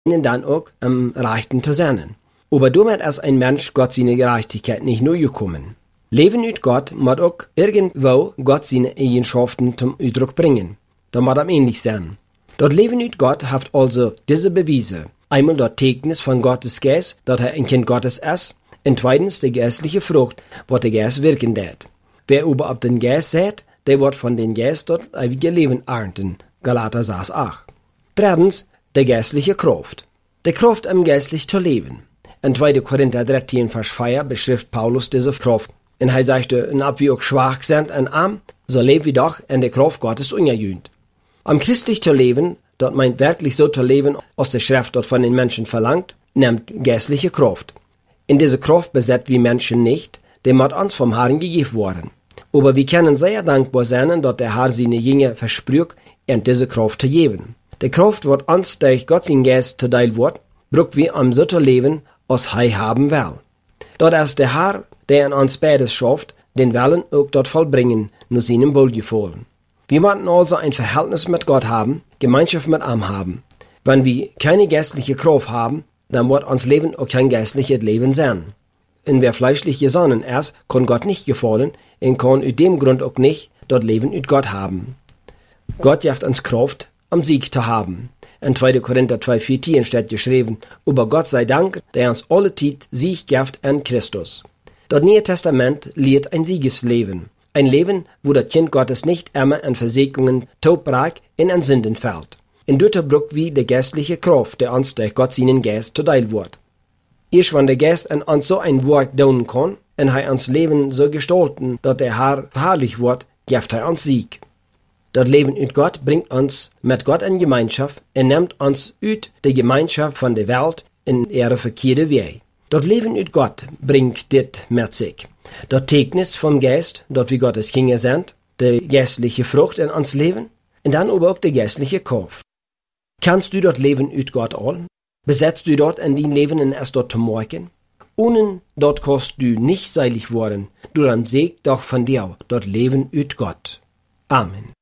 ihnen dann auch am Rechten zu sein. Aber damit als ein Mensch Gott seine Gerechtigkeit nicht nur gekommen. Leben mit Gott muss auch irgendwo Gott seine Eigenschaften zum Ausdruck bringen. Da muss am ähnlich sein. Dort Leben mit Gott hat also diese Beweise. Einmal das Zeugnis von Gottes Geist, dass er ein Kind Gottes ist, und zweitens die geistliche Frucht, was der Geist wirken wird. Wer aber auf den Geist sät, der wird von den Geist dort ewige Leben ernten. Galater 6,8. Drittens, die geistliche Kraft. Die Kraft im geistlich zu leben. In 2. Korinther 13, Vers 4 beschreibt Paulus diese Kraft. Und er sagte, und ob wir auch schwach sind und arm, so leben wir doch in der Kraft Gottes ungejöhnt. Am christlich zu leben, dort meint wirklich so zu leben, als die Schrift dort von den Menschen verlangt, nimmt geistliche Kraft. In diese Kraft besitzt wir Menschen nicht, die muss uns vom Herrn gegeben worden. Aber wir können sehr dankbar sein, dass der Herr seine Jünger versprüht, und diese Kraft zu geben. Die Kraft, wird uns durch Gott sein Geist zuteil wird, braucht wir um so zu leben, als er haben will. Dort ist der Herr, der in uns beides schafft, den Willen auch dort vollbringen, nur seinem Wohlgefallen. Wir müssen also ein Verhältnis mit Gott haben, Gemeinschaft mit ihm haben. Wenn wir keine geistliche Kraft haben, dann wird uns Leben auch kein geistliches Leben sein. Und wer fleischlich gesonnen ist, kann Gott nicht gefallen und kann aus dem Grund auch nicht dort Leben mit Gott haben. Gott gibt uns Kraft, um Sieg zu haben. In 2. Korinther 2,14 steht geschrieben, aber Gott sei Dank, der uns alle Zeit Sieg gibt in Christus. Das Neue Testament lehrt ein Siegesleben. Ein Leben, wo das Kind Gottes nicht immer in Versenkungen, Todbrach in ein Sünden fällt. In dort braucht wir die geistliche Kraft, der uns durch Gott seinen Geist zuteil wird. Erst wenn der Geist in uns so ein Werk tun kann, und er uns Leben so gestalten, dass der Herr verherrlicht wird, gibt er uns Sieg. Das Leben mit Gott bringt uns mit Gott in Gemeinschaft und nimmt uns aus der Gemeinschaft von der Welt in ihre verkehrte Weg. Das Leben mit Gott bringt dit mit sich. Das Zeugnis vom Geist, dort wir Gottes Kinder sind, die geistliche Frucht in uns Leben und dann aber auch die geistliche Kraft. Kannst du dort Leben mit Gott all? Besetzt du dort in dein Leben und es dort zu morgen? Ohne dort kannst du nicht seilig worden, du am Seg doch von dir, dort Leben mit Gott. Amen.